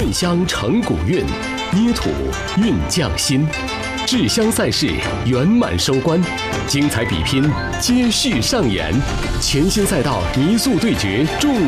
润香成古韵，捏土运匠心。制香赛事圆满收官，精彩比拼接续上演，全新赛道泥塑对决重